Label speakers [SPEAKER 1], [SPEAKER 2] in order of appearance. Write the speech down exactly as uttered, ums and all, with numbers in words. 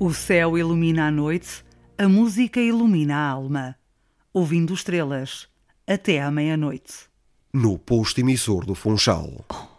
[SPEAKER 1] O céu ilumina a noite, a música ilumina a alma. Ouvindo estrelas, até à meia-noite.
[SPEAKER 2] No posto emissor do Funchal.